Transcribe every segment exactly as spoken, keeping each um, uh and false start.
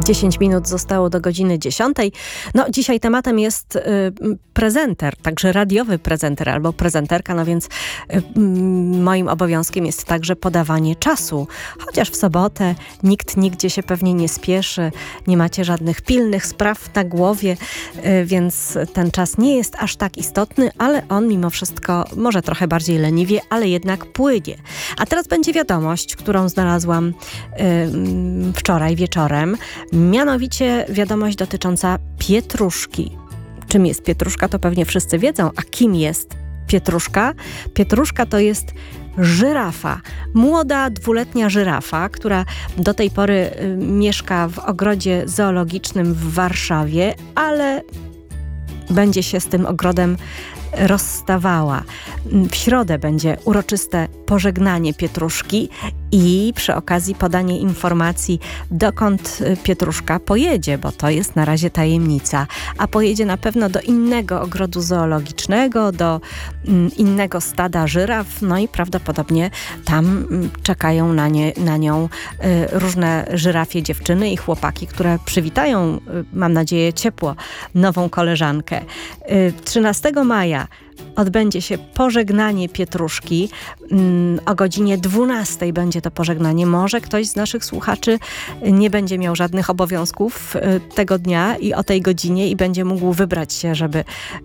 dziesięć minut zostało do godziny dziesiątej. No, dzisiaj tematem jest y, prezenter, także radiowy prezenter albo prezenterka, no więc y, y, moim obowiązkiem jest także podawanie czasu. Chociaż w sobotę nikt nigdzie się pewnie nie spieszy, nie macie żadnych pilnych spraw na głowie, y, więc ten czas nie jest aż tak istotny, ale on mimo wszystko może trochę bardziej leniwie, ale jednak płynie. A teraz będzie wiadomość, którą znalazłam y, wczoraj wieczorem. Mianowicie wiadomość dotycząca pietruszki. Czym jest pietruszka, to pewnie wszyscy wiedzą. A kim jest pietruszka? Pietruszka to jest żyrafa. Młoda, dwuletnia żyrafa, która do tej pory y, mieszka w ogrodzie zoologicznym w Warszawie, ale będzie się z tym ogrodem rozstawała. W środę będzie uroczyste pożegnanie pietruszki i przy okazji podanie informacji, dokąd pietruszka pojedzie, bo to jest na razie tajemnica. A pojedzie na pewno do innego ogrodu zoologicznego, do mm, innego stada żyraf, no i prawdopodobnie tam mm, czekają na, nie, na nią y, różne żyrafie dziewczyny i chłopaki, które przywitają, y, mam nadzieję, ciepło nową koleżankę. Y, trzynastego maja odbędzie się pożegnanie pietruszki. O godzinie dwunastej będzie to pożegnanie. Może ktoś z naszych słuchaczy nie będzie miał żadnych obowiązków tego dnia i o tej godzinie i będzie mógł wybrać się, żeby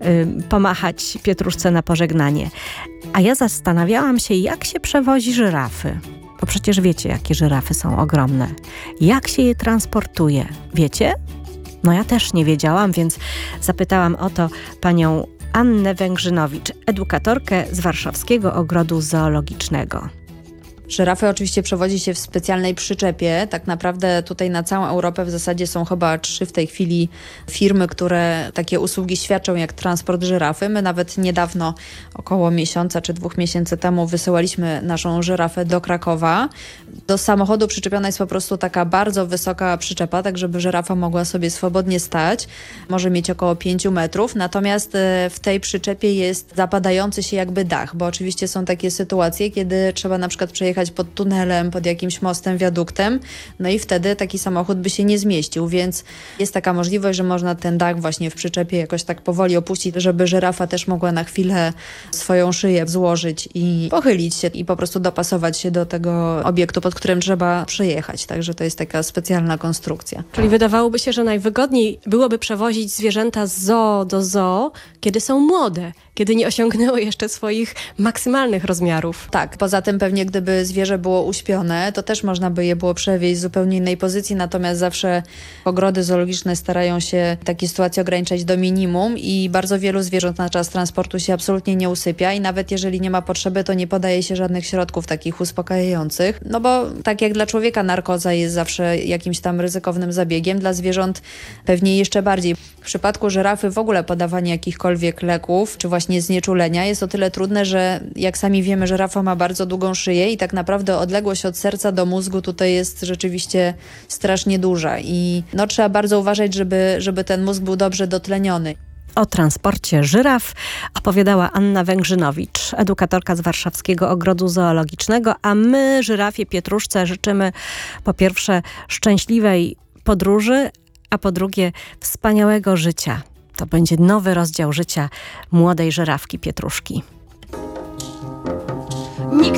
pomachać pietruszce na pożegnanie. A ja zastanawiałam się, jak się przewozi żyrafy. Bo przecież wiecie, jakie żyrafy są ogromne. Jak się je transportuje? Wiecie? No ja też nie wiedziałam, więc zapytałam o to panią Annę Węgrzynowicz, edukatorkę z Warszawskiego Ogrodu Zoologicznego. Żyrafy oczywiście przewozi się w specjalnej przyczepie. Tak naprawdę tutaj na całą Europę w zasadzie są chyba trzy w tej chwili firmy, które takie usługi świadczą jak transport żyrafy. My nawet niedawno, około miesiąca czy dwóch miesięcy temu wysyłaliśmy naszą żyrafę do Krakowa. Do samochodu przyczepiona jest po prostu taka bardzo wysoka przyczepa, tak żeby żyrafa mogła sobie swobodnie stać. Może mieć około pięciu metrów. Natomiast w tej przyczepie jest zapadający się jakby dach, bo oczywiście są takie sytuacje, kiedy trzeba na przykład przejechać pod tunelem, pod jakimś mostem, wiaduktem, no i wtedy taki samochód by się nie zmieścił, więc jest taka możliwość, że można ten dach właśnie w przyczepie jakoś tak powoli opuścić, żeby żyrafa też mogła na chwilę swoją szyję złożyć i pochylić się i po prostu dopasować się do tego obiektu, pod którym trzeba przejechać. Także to jest taka specjalna konstrukcja. Czyli wydawałoby się, że najwygodniej byłoby przewozić zwierzęta z zoo do zoo, kiedy są młode, kiedy nie osiągnęły jeszcze swoich maksymalnych rozmiarów. Tak, poza tym pewnie gdyby zwierzę było uśpione, to też można by je było przewieźć w zupełnie innej pozycji, natomiast zawsze ogrody zoologiczne starają się takie sytuacje ograniczać do minimum i bardzo wielu zwierząt na czas transportu się absolutnie nie usypia i nawet jeżeli nie ma potrzeby, to nie podaje się żadnych środków takich uspokajających, no bo tak jak dla człowieka narkoza jest zawsze jakimś tam ryzykownym zabiegiem, dla zwierząt pewnie jeszcze bardziej. W przypadku żyrafy w ogóle podawanie jakichkolwiek leków, czy właśnie znieczulenia jest o tyle trudne, że jak sami wiemy, żyrafa ma bardzo długą szyję i tak naprawdę odległość od serca do mózgu tutaj jest rzeczywiście strasznie duża i no, trzeba bardzo uważać, żeby, żeby ten mózg był dobrze dotleniony. O transporcie żyraf opowiadała Anna Węgrzynowicz, edukatorka z Warszawskiego Ogrodu Zoologicznego, a my żyrafie pietruszce życzymy po pierwsze szczęśliwej podróży, a po drugie wspaniałego życia. To będzie nowy rozdział życia młodej żyrawki pietruszki.